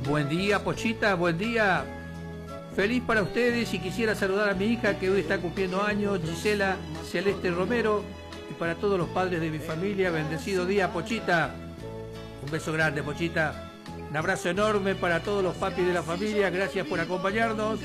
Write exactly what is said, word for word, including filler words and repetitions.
Buen día, Pochita, buen día. Feliz para ustedes y quisiera saludar a mi hija que hoy está cumpliendo años, Gisela Celeste Romero, y para todos los padres de mi familia, bendecido día, Pochita. Un beso grande, Pochita. Un abrazo enorme para todos los papis de la familia, gracias por acompañarnos.